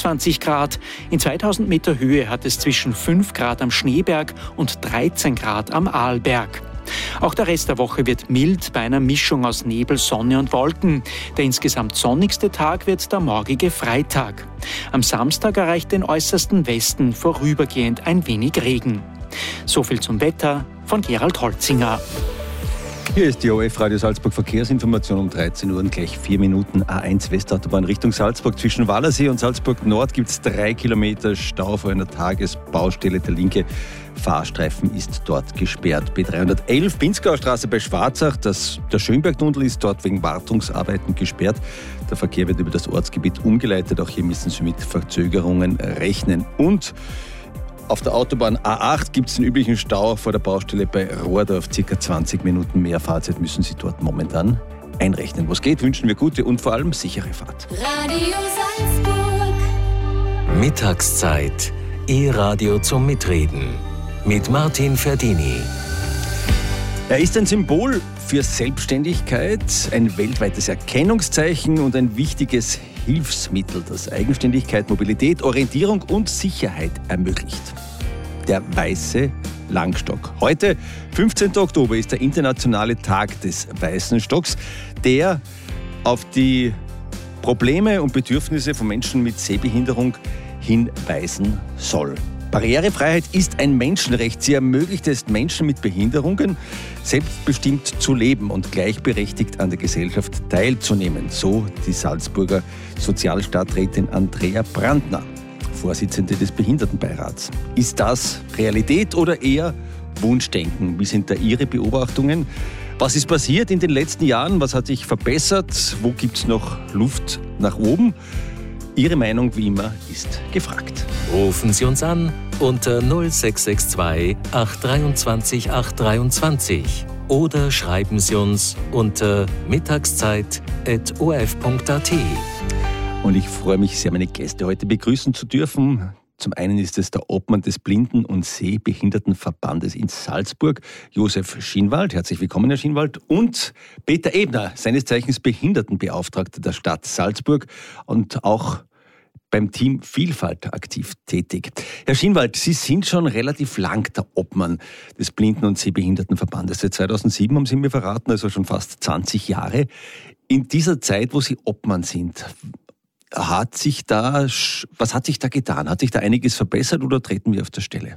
23 Grad. In 2000 Meter Höhe hat es zwischen 5 Grad am Schneeberg und 13 Grad am Arlberg. Auch der Rest der Woche wird mild bei einer Mischung aus Nebel, Sonne und Wolken. Der insgesamt sonnigste Tag wird der morgige Freitag. Am Samstag erreicht den äußersten Westen vorübergehend ein wenig Regen. So viel zum Wetter von Gerald Holzinger. Hier ist die ORF Radio Salzburg Verkehrsinformation um 13 Uhr und gleich 4 Minuten. A1 Westautobahn Richtung Salzburg. Zwischen Wallersee und Salzburg Nord gibt es 3 Kilometer Stau vor einer Tagesbaustelle. Der linke Fahrstreifen ist dort gesperrt. B311 Pinzgauer Straße bei Schwarzach. Der Schönbergtunnel ist dort wegen Wartungsarbeiten gesperrt. Der Verkehr wird über das Ortsgebiet umgeleitet. Auch hier müssen Sie mit Verzögerungen rechnen. Und auf der Autobahn A8 gibt es den üblichen Stau vor der Baustelle bei Rohrdorf. Circa 20 Minuten mehr Fahrzeit müssen Sie dort momentan einrechnen. Was geht, wünschen wir gute und vor allem sichere Fahrt. Radio Salzburg. Mittagszeit. E-Radio zum Mitreden. Mit Martin Ferdini. Er ist ein Symbol für Selbstständigkeit, ein weltweites Erkennungszeichen und ein wichtiges Hilfsmittel, das Eigenständigkeit, Mobilität, Orientierung und Sicherheit ermöglicht. Der weiße Langstock. Heute, 15. Oktober, ist der internationale Tag des weißen Stocks, der auf die Probleme und Bedürfnisse von Menschen mit Sehbehinderung hinweisen soll. Barrierefreiheit ist ein Menschenrecht. Sie ermöglicht es Menschen mit Behinderungen, selbstbestimmt zu leben und gleichberechtigt an der Gesellschaft teilzunehmen. So die Salzburger Sozialstadträtin Andrea Brandner, Vorsitzende des Behindertenbeirats. Ist das Realität oder eher Wunschdenken? Wie sind da Ihre Beobachtungen? Was ist passiert in den letzten Jahren? Was hat sich verbessert? Wo gibt es noch Luft nach oben? Ihre Meinung, wie immer, ist gefragt. Rufen Sie uns an unter 0662 823 823 oder schreiben Sie uns unter mittagszeit@orf.at. Und ich freue mich sehr, meine Gäste heute begrüßen zu dürfen. Zum einen ist es der Obmann des Blinden- und Sehbehindertenverbandes in Salzburg, Josef Schinwald. Herzlich willkommen, Herr Schinwald. Und Peter Ebner, seines Zeichens Behindertenbeauftragter der Stadt Salzburg und auch beim Team Vielfalt aktiv tätig. Herr Schinwald, Sie sind schon relativ lang der Obmann des Blinden- und Sehbehindertenverbandes. Seit 2007 haben Sie mir verraten, also schon fast 20 Jahre. In dieser Zeit, wo Sie Obmann sind, was hat sich da getan? Hat sich da einiges verbessert oder treten wir auf der Stelle?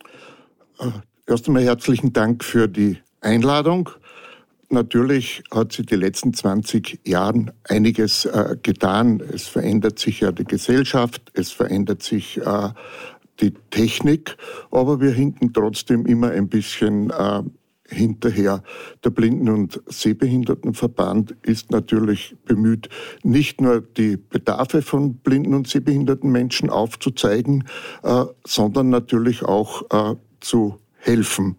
Erst einmal herzlichen Dank für die Einladung. Natürlich hat sich die letzten 20 Jahren einiges getan. Es verändert sich ja die Gesellschaft, es verändert sich die Technik, aber wir hinken trotzdem immer ein bisschen hinterher. Der Blinden- und Sehbehindertenverband ist natürlich bemüht, nicht nur die Bedarfe von blinden und sehbehinderten Menschen aufzuzeigen, sondern natürlich auch zu helfen.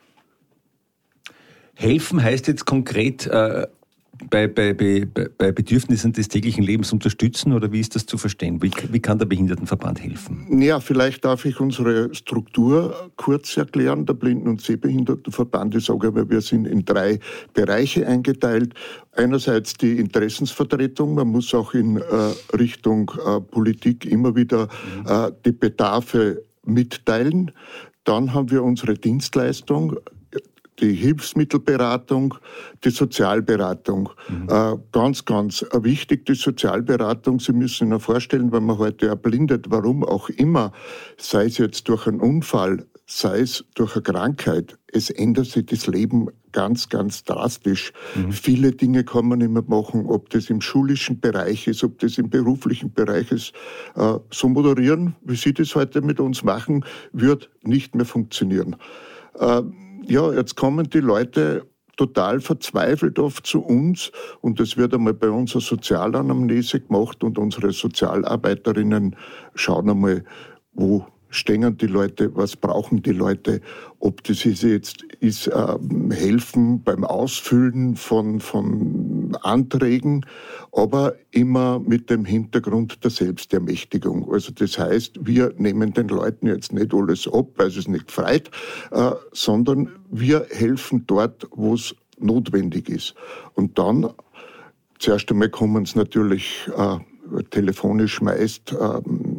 Helfen heißt jetzt konkret bei Bedürfnissen des täglichen Lebens unterstützen, oder wie ist das zu verstehen? Wie kann der Behindertenverband helfen? Ja, vielleicht darf ich unsere Struktur kurz erklären. Der Blinden- und Sehbehindertenverband, ich sage aber, wir sind in 3 Bereiche eingeteilt. Einerseits die Interessensvertretung. Man muss auch in Richtung Politik immer wieder die Bedarfe mitteilen. Dann haben wir unsere Dienstleistung, die Hilfsmittelberatung, die Sozialberatung. Ganz, ganz wichtig, die Sozialberatung. Sie müssen sich vorstellen, wenn man heute erblindet, warum auch immer, sei es jetzt durch einen Unfall, sei es durch eine Krankheit, es ändert sich das Leben ganz, ganz drastisch. Viele Dinge kann man nicht mehr machen, ob das im schulischen Bereich ist, ob das im beruflichen Bereich ist. So moderieren, wie Sie das heute mit uns machen, wird nicht mehr funktionieren. Ja, jetzt kommen die Leute total verzweifelt oft zu uns und es wird einmal bei uns eine Sozialanamnese gemacht und unsere Sozialarbeiterinnen schauen einmal, wo stehen die Leute, was brauchen die Leute, ob das jetzt ist helfen beim Ausfüllen von Anträgen, aber immer mit dem Hintergrund der Selbstermächtigung. Also das heißt, wir nehmen den Leuten jetzt nicht alles ab, weil es nicht freut, sondern wir helfen dort, wo es notwendig ist. Und dann, zuerst einmal kommen es natürlich telefonisch meist